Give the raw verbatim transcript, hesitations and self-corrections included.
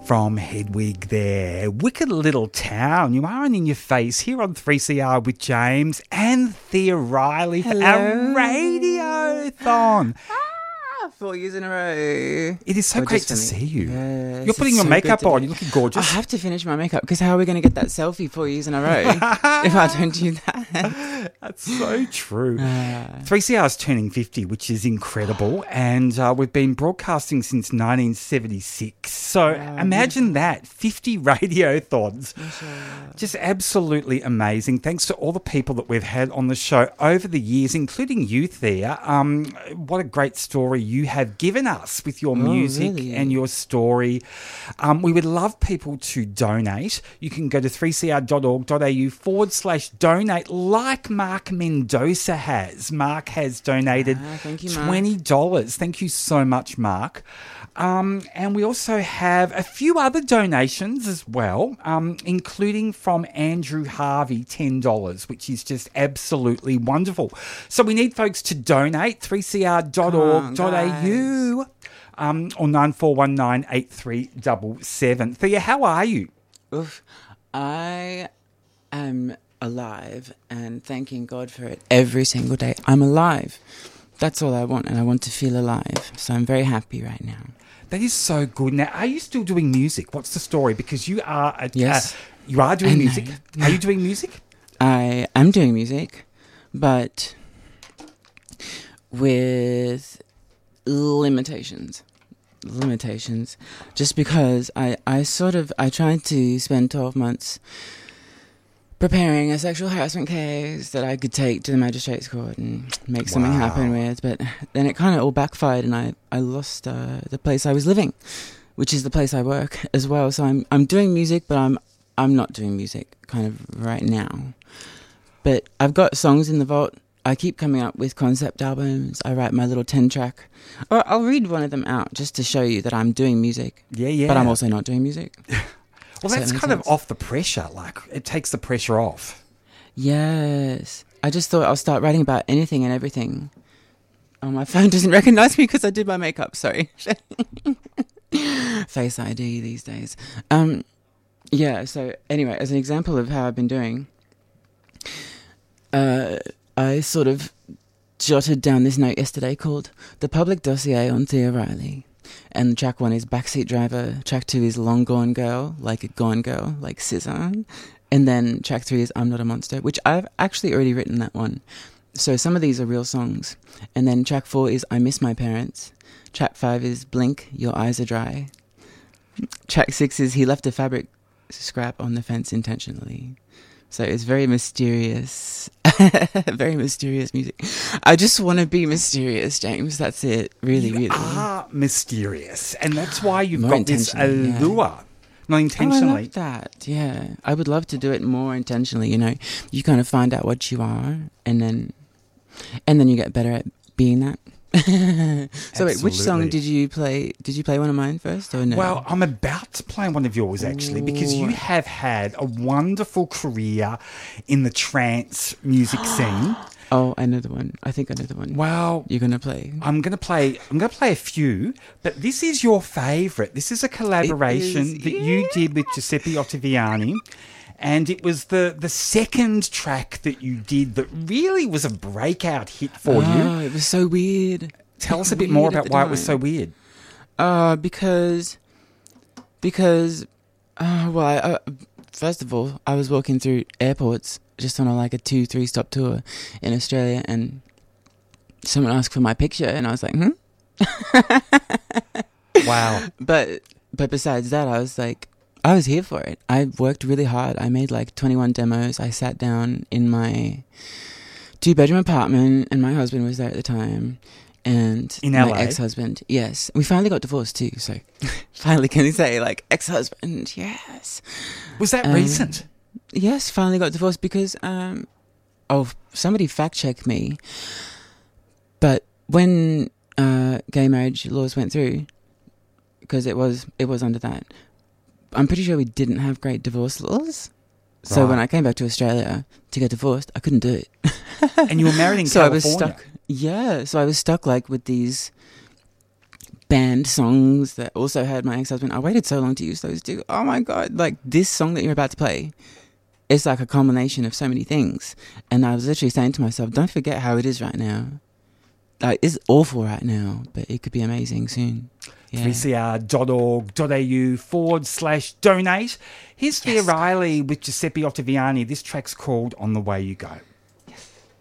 from Hedwig there. Wicked Little Town. You are on In Your Face here on three C R with James and Thea Riley for Hello. our Radiothon. Four years in a row. It is so Gorgeous great to for see me. you. Yes, You're putting it's your so makeup good to on. be- You're looking gorgeous. I have to finish my makeup because how are we going to get that selfie four years in a row if I don't do that? That's so true. Uh, three C R is turning fifty, which is incredible. And uh, we've been broadcasting since nineteen seventy-six. So Wow, imagine that, fifty radiothons. Mashallah. Just absolutely amazing. Thanks to all the people that we've had on the show over the years, including you, Thea. Um, what a great story you have given us with your Oh, music really? and your story. Um, we would love people to donate. You can go to three c r dot org dot a u forward slash donate like Mark Mendoza has. Mark has donated Ah, thank you, Mark. twenty dollars. Thank you so much, Mark. Um, and we also have a few other donations as well, um, including from Andrew Harvey, ten dollars, which is just absolutely wonderful. So we need folks to donate, three c r dot org dot a u um, or nine four one nine eight three seven seven. Thea, how are you? Oof. I am alive and thanking God for it every single day. I'm alive. That's all I want, and I want to feel alive. So I'm very happy right now. That is so good. Now, are you still doing music? What's the story? Because you are a, Yes. uh, you are doing I know. music. Are you doing music? I am doing music, but with limitations. Limitations. Just because I, I sort of, I tried to spend twelve months preparing a sexual harassment case that I could take to the magistrate's court and make something Wow. happen with, but then it kind of all backfired and I, I lost uh, the place I was living, which is the place I work as well. So I'm I'm doing music, but I'm I'm not doing music kind of right now. But I've got songs in the vault. I keep coming up with concept albums. I write my little ten track. Or I'll read one of them out just to show you that I'm doing music. Yeah, yeah. But I'm also not doing music. Well, So that's that makes kind of sense. off the pressure. Like, it takes the pressure off. Yes. I just thought I'll start writing about anything and everything. Oh, my phone doesn't recognize me because I did my makeup. Sorry. Face I D these days. Um, yeah, so anyway, as an example of how I've been doing, uh, I sort of jotted down this note yesterday called The Public Dossier on Thea Riley. And track one is Backseat Driver. Track two is Long Gone Girl, like a gone girl, like S Z A. And then track three is I'm Not a Monster, which I've actually already written that one. So some of these are real songs. And then track four is I Miss My Parents. Track five is Blink, Your Eyes Are Dry. Track six is He Left a Fabric Scrap on the Fence Intentionally. So it's very mysterious. Very mysterious music. I just want to be mysterious, James. That's it. Really, You really. are mysterious. And that's why you've More got this intentionally, yeah. allure. Not Oh, I intentionally. love that. Yeah. I would love to do it more intentionally, you know. You kind of find out what you are and then and then you get better at being that. So wait, which song Absolutely. did you play? Did you play one of mine first or no? Well, I'm about to play one of yours, actually, because you Ooh. have had a wonderful career in the trance music scene. Oh, I know the one. I think I know the one. Well, You're going to play. I'm going to play I'm going to play a few, but this is your favourite. This is a collaboration is, that you did with Giuseppe Ottaviani. And it was the, the second track that you did that really was a breakout hit for you. Oh, it was so weird. Tell us a bit more Weird at about the why it was so time. weird. Uh, because, because, uh, well, I, uh, first of all, I was walking through airports just on a, like a two, three stop tour in Australia, and someone asked for my picture, and I was like, hmm. Wow. But, but besides that, I was like, I was here for it. I worked really hard. I made like twenty-one demos. I sat down in my two bedroom apartment, and my husband was there at the time. And In my L A? ex-husband, yes. We finally got divorced too, so finally can you say, like, ex-husband, yes. Was that Um, recent? Yes, finally got divorced because, um, oh, somebody fact-checked me. But when uh, gay marriage laws went through, because it was, it was under that, I'm pretty sure we didn't have great divorce laws. So Right. when I came back to Australia to get divorced, I couldn't do it. And you were married in so California. I was stuck. Yeah, so I was stuck like with these band songs that also had my ex-husband. I waited so long to use those too. Oh my God, like this song that you're about to play, it's like a culmination of so many things. And I was literally saying to myself, don't forget how it is right now. Like, it's awful right now, but it could be amazing soon. Yeah. three c r dot org dot a u forward slash donate. Here's Thea Yes. Riley with Giuseppe Ottaviani. This track's called On the Way You Go.